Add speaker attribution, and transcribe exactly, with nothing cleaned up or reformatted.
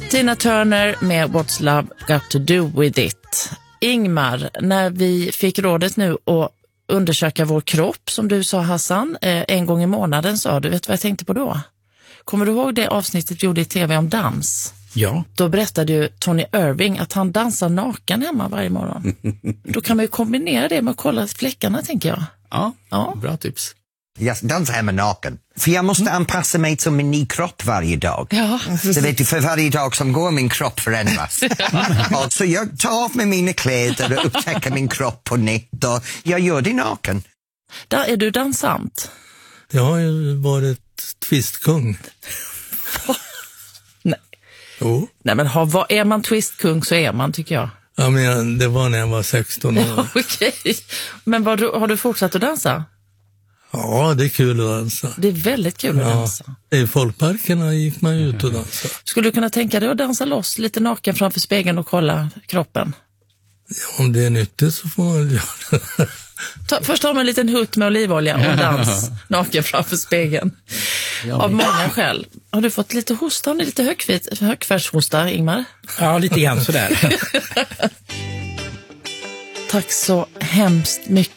Speaker 1: Tina Turner med What's Love Got To Do With It. Ingmar, när vi fick rådet nu att undersöka vår kropp, som du sa Hassan, en gång i månaden sa du, vet du vad jag tänkte på då? Kommer du ihåg det avsnittet vi gjorde i tv om dans?
Speaker 2: Ja.
Speaker 1: Då berättade ju Tony Irving att han dansar naken hemma varje morgon. Då kan man ju kombinera det med att kolla fläckarna, tänker jag.
Speaker 2: Ja,
Speaker 1: ja.
Speaker 2: Bra tips.
Speaker 3: Jag dansar hemma naken. För jag måste anpassa mig till min ny kropp varje dag.
Speaker 1: Ja.
Speaker 3: Så vet du, för varje dag som går min kropp förändras. Och så jag tar av mig mina kläder och upptäcker min kropp på nytt och jag gör det naken.
Speaker 1: Där är du dansant.
Speaker 4: Jag har ju varit twistkung.
Speaker 1: Nej.
Speaker 4: Jo.
Speaker 1: Nej, men har, vad, är man twistkung så är man, tycker jag.
Speaker 4: Ja, men det var när jag var sexton år.
Speaker 1: Ja, okej. Men vad, har du fortsatt att dansa?
Speaker 4: Ja, det är kul att dansa.
Speaker 1: Det är väldigt kul att
Speaker 4: ja.
Speaker 1: dansa.
Speaker 4: I folkparkerna gick man ut och dansa.
Speaker 1: Skulle du kunna tänka dig att dansa loss lite naken framför spegeln och kolla kroppen?
Speaker 4: Ja, om det är nyttigt så får man göra det.
Speaker 1: Ta, först har man en liten hutt med olivolja och dans naken framför spegeln. Av många skäl. Har du fått lite hosta? Har ni lite högfit, högfärdshosta, Ingmar?
Speaker 2: Ja, lite grann sådär.
Speaker 1: Tack så hemskt mycket